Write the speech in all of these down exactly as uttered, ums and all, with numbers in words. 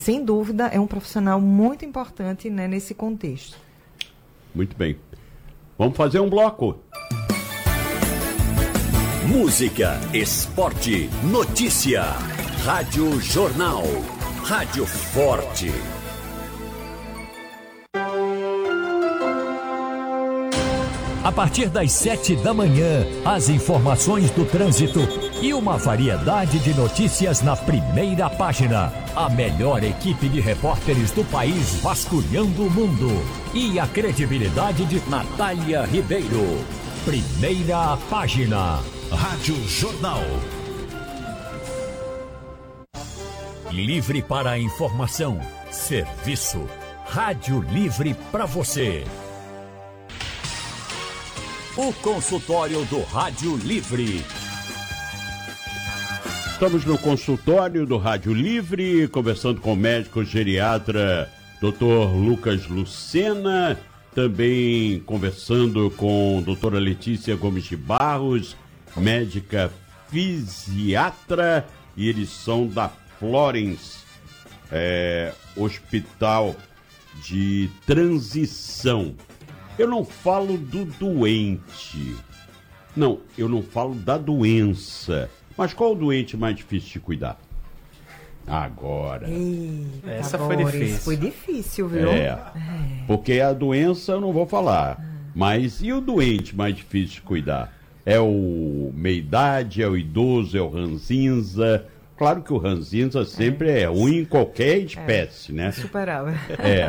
sem dúvida, é um profissional muito importante, né, nesse contexto. Muito bem. Vamos fazer um bloco. Música, esporte, notícia. Rádio Jornal. Rádio Forte. A partir das sete da manhã, as informações do trânsito e uma variedade de notícias na primeira página. A melhor equipe de repórteres do país vasculhando o mundo. E a credibilidade de Natália Ribeiro. Primeira página. Rádio Jornal. Livre para a informação. Serviço. Rádio Livre para você. O consultório do Rádio Livre. Estamos no consultório do Rádio Livre, conversando com o médico geriatra doutor Lucas Lucena, também conversando com a doutora Letícia Gomes de Barros, médica fisiatra, e eles são da Florence, é, Hospital de Transição. Eu não falo do doente. Não, eu não falo da doença. Mas qual o doente mais difícil de cuidar? Agora. Eita, essa agora, foi difícil. Foi difícil, viu? É, é. Porque a doença eu não vou falar. Mas e o doente mais difícil de cuidar? É o meia-idade, é o idoso, é o ranzinza. Claro que o ranzinza sempre é, é ruim em qualquer espécie, é. né? Superável. É.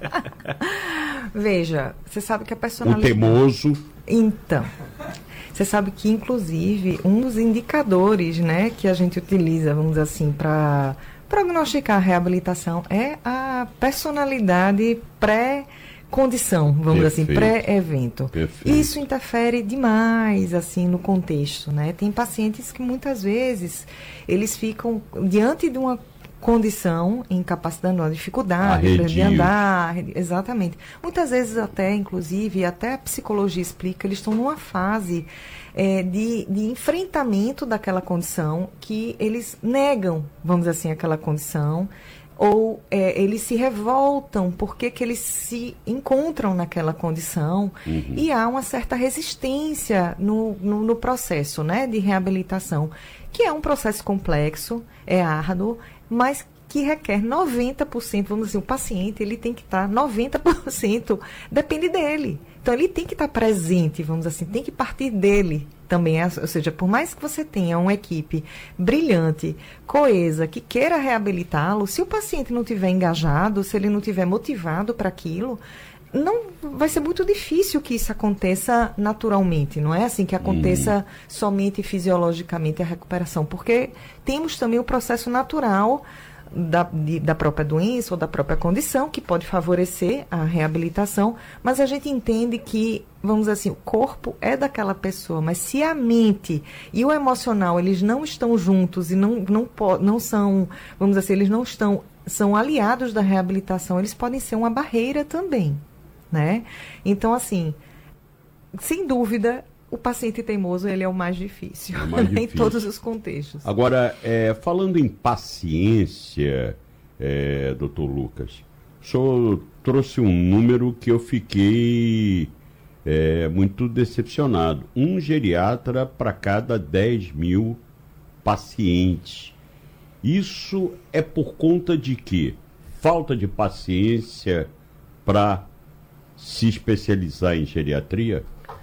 Veja, você sabe que a O personalidade... teimoso. Então, você sabe que, inclusive, um dos indicadores, né, que a gente utiliza, vamos dizer assim, para prognosticar a reabilitação é a personalidade pré-condição, vamos Perfeito. dizer assim, pré-evento. Perfeito. Isso interfere demais, assim, no contexto, né? Tem pacientes que, muitas vezes, eles ficam diante de uma condição, incapacidade, uma dificuldade de andar, exatamente. Muitas vezes até, inclusive, até a psicologia explica, eles estão numa fase é, de, de enfrentamento daquela condição que eles negam, vamos dizer assim, aquela condição, ou é, eles se revoltam porque que eles se encontram naquela condição, uhum. e há uma certa resistência no, no, no processo, né, de reabilitação, que é um processo complexo, é árduo, mas que requer noventa por cento, vamos dizer, o paciente ele tem que estar, noventa por cento depende dele. Então, ele tem que estar presente, vamos dizer assim, tem que partir dele também. Ou seja, por mais que você tenha uma equipe brilhante, coesa, que queira reabilitá-lo, se o paciente não estiver engajado, se ele não estiver motivado para aquilo, não vai ser muito difícil que isso aconteça naturalmente, não é assim que aconteça hum. somente fisiologicamente a recuperação, porque temos também o processo natural da, de, da própria doença ou da própria condição que pode favorecer a reabilitação, mas a gente entende que, vamos dizer assim, o corpo é daquela pessoa, mas se a mente e o emocional eles não estão juntos e não, não, não são, vamos dizer assim, eles não estão, são aliados da reabilitação, eles podem ser uma barreira também. Né? Então, assim, sem dúvida, o paciente teimoso ele é o mais difícil, é mais difícil. Em todos os contextos. Agora, é, falando em paciência, é, doutor Lucas, o senhor trouxe um número que eu fiquei é, muito decepcionado. Um geriatra para cada dez mil pacientes. Isso é por conta de quê? Falta de paciência para se especializar em geriatria?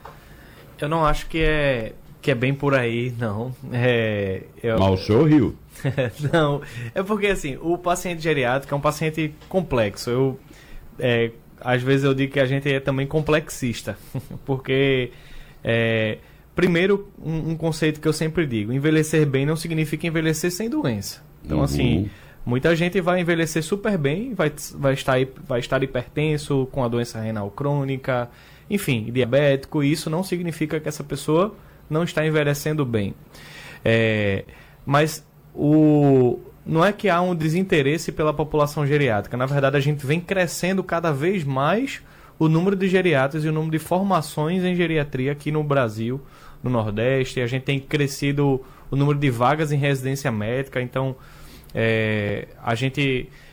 Eu não acho que é, que é bem por aí, não. É, eu... Mas o senhor riu. Não, é porque assim, o paciente geriátrico é um paciente complexo. Eu, é, às vezes eu digo que a gente é também complexista, porque, é, primeiro, um, um conceito que eu sempre digo, envelhecer bem não significa envelhecer sem doença. Então, uhum. assim... Muita gente vai envelhecer super bem, vai, vai, estar, vai estar hipertenso, com a doença renal crônica, enfim, diabético, e isso não significa que essa pessoa não está envelhecendo bem. É, mas o, não é que há um desinteresse pela população geriátrica, na verdade a gente vem crescendo cada vez mais o número de geriatras e o número de formações em geriatria aqui no Brasil, no Nordeste, a gente tem crescido o número de vagas em residência médica, então... É, a gente